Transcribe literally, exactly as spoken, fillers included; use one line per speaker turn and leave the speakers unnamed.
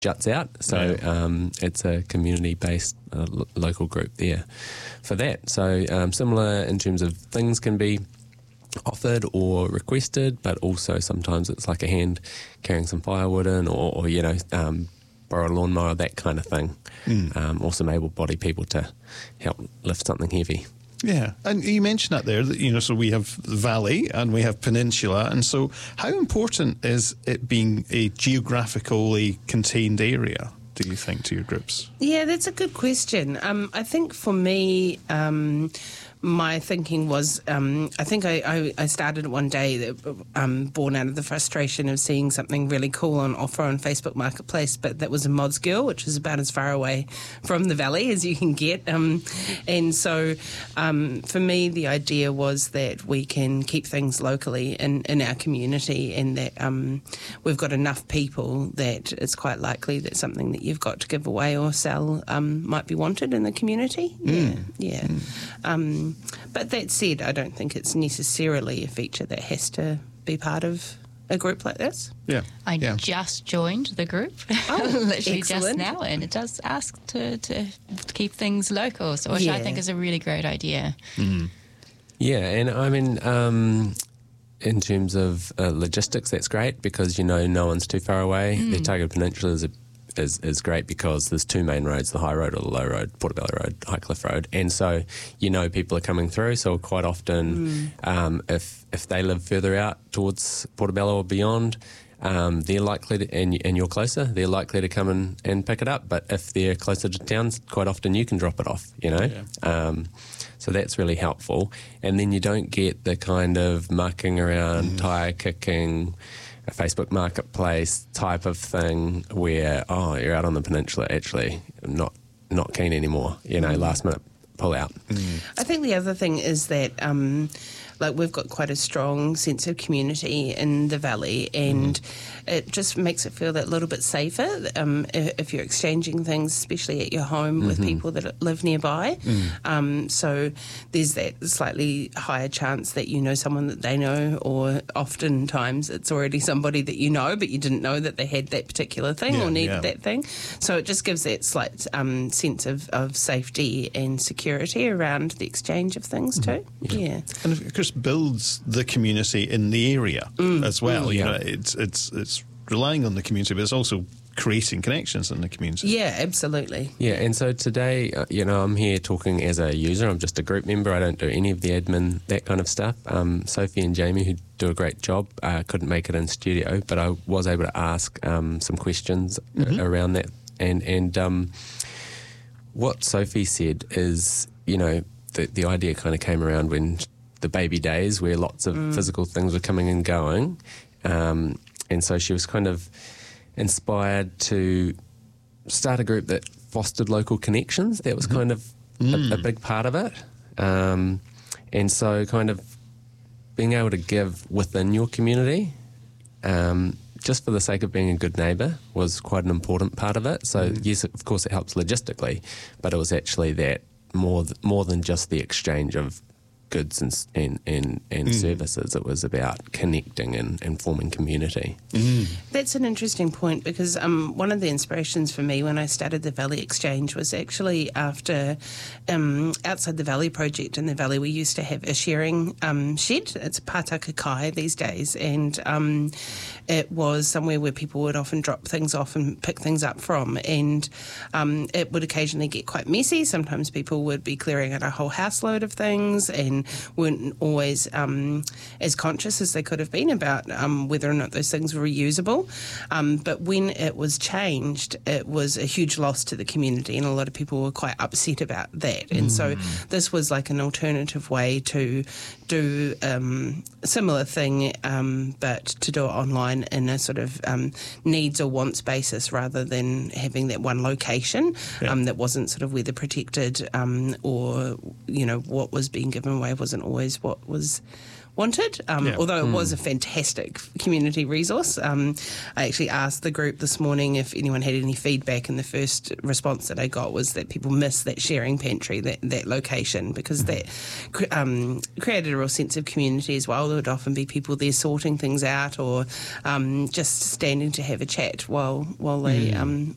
juts out. So
Yeah.
um, it's a community-based uh, lo- local group there for that. So um, similar in terms of things can be offered or requested, but also sometimes it's like a hand carrying some firewood in, or, or you know, um, borrow a lawnmower, that kind of thing.
Mm.
Um, or some able-bodied people to help lift something heavy.
Yeah, and you mentioned that there, that, you know, so we have the valley and we have peninsula, and so how important is it being a geographically contained area, do you think, to your groups?
Yeah, that's a good question. Um, I think for me, um, my thinking was, um, I think I, I, I started one day that, um, born out of the frustration of seeing something really cool on offer on Facebook Marketplace, but that was a mods girl, which is about as far away from the valley as you can get. Um, and so um, for me, the idea was that we can keep things locally in, in our community, and that um, we've got enough people that it's quite likely that something that you've got to give away or sell um, might be wanted in the community.
Mm.
Yeah, yeah. Mm. Um, but that said, I don't think it's necessarily a feature that has to be part of a group like this.
Yeah,
I
yeah.
just joined the group,
Oh,
literally
excellent.
just now, and it does ask to, to keep things local, so which
Yeah.
I think is a really great idea.
Mm.
Yeah, and I mean, um, in terms of uh, logistics, that's great because, you know, no one's too far away.
Mm.
The Otago Peninsula is, a, is is great because there's two main roads, the High Road or the Low Road, Portobello Road, Highcliffe Road. And so, you know, people are coming through. So quite often,
Mm.
um, if, if they live further out towards Portobello or beyond, um, they're likely to, and, and you're closer, they're likely to come in and pick it up. But if they're closer to town, quite often you can drop it off, you know.
Yeah.
Um, so that's really helpful. And then you don't get the kind of mucking around,
Mm.
tyre kicking, a Facebook Marketplace type of thing where, oh, you're out on the peninsula, actually not not keen anymore, you know, last minute pull out.
I think the other thing is that, um, like, we've got quite a strong sense of community in the valley, and mm. it just makes it feel that little bit safer um, if, if you're exchanging things, especially at your home mm-hmm. with people that live nearby. Mm. Um, so there's that slightly higher chance that you know someone that they know, or oftentimes it's already somebody that you know, but you didn't know that they had that particular thing
Yeah,
or needed
yeah.
that thing. So it just gives that slight um, sense of, of safety and security around the exchange of things too.
Yeah.
Yeah.
And of course builds the community in the area
Mm.
as well.
Mm.
You
Yeah.
know, it's it's it's relying on the community, but it's also creating connections in the community.
Yeah, absolutely.
Yeah, and so today, uh, you know, I'm here talking as a user. I'm just a group member. I don't do any of the admin, that kind of stuff. Um, Sophie and Jamie, who do a great job, uh, couldn't make it in studio, but I was able to ask um, some questions
Mm-hmm.
a- around that. And, and um, what Sophie said is, you know, the, the idea kind of came around when the baby days where lots of mm. physical things were coming and going. Um, and so she was kind of inspired to start a group that fostered local connections. That was kind of
Mm.
a, a big part of it. Um, and so kind of being able to give within your community, um, just for the sake of being a good neighbour, was quite an important part of it. So mm. yes, of course it helps logistically, but it was actually that more, th- more than just the exchange of goods and and, and, and mm. services. It was about connecting and, and forming community.
Mm.
That's an interesting point, because um, one of the inspirations for me when I started the Valley Exchange was actually after um, outside the Valley project in the Valley, we used to have a sharing um, shed. It's a pātaka kai these days, and um, it was somewhere where people would often drop things off and pick things up from, and um, it would occasionally get quite messy. Sometimes people would be clearing out a whole house load of things and weren't always um, as conscious as they could have been about um, whether or not those things were reusable. Um, but when it was changed, it was a huge loss to the community, and a lot of people were quite upset about that. And mm. so this was like an alternative way to do um, a similar thing, um, but to do it online in a sort of um, needs or wants basis, rather than having that one location
yeah.
um, that wasn't sort of weather protected, um, or, you know, what was being given away wasn't always what was wanted, um,
yeah.
although it
mm.
was a fantastic community resource. Um, I actually asked the group this morning if anyone had any feedback, and the first response that I got was that people miss that sharing pantry, that, that location, because that um, created a real sense of community as well. There would often be people there sorting things out, or um, just standing to have a chat while while they mm. um,